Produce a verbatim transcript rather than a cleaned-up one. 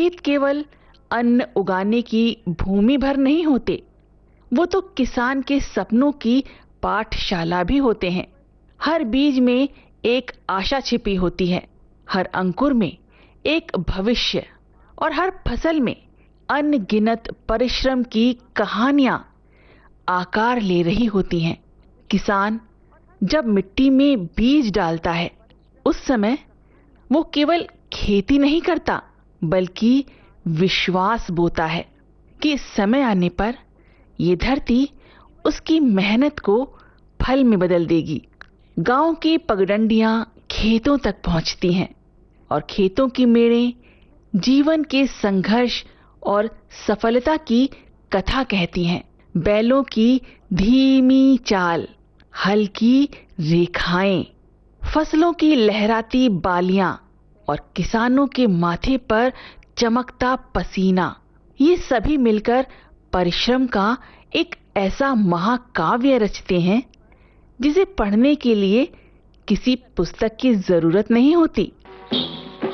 खेत केवल अन्न उगाने की भूमि भर नहीं होते, वो तो किसान के सपनों की पाठशाला भी होते हैं। हर बीज में एक आशा छिपी होती है, हर अंकुर में एक भविष्य, और हर फसल में अनगिनत परिश्रम की कहानियां आकार ले रही होती हैं। किसान जब मिट्टी में बीज डालता है, उस समय वो केवल खेती नहीं करता, बल्कि विश्वास बोता है कि समय आने पर ये धरती उसकी मेहनत को फल में बदल देगी। गांव की पगडंडियां खेतों तक पहुंचती हैं और खेतों की मेड़ें जीवन के संघर्ष और सफलता की कथा कहती हैं। बैलों की धीमी चाल, हल की रेखाएं, फसलों की लहराती बालियां और किसानों के माथे पर चमकता पसीना, ये सभी मिलकर परिश्रम का एक ऐसा महाकाव्य रचते हैं जिसे पढ़ने के लिए किसी पुस्तक की जरूरत नहीं होती।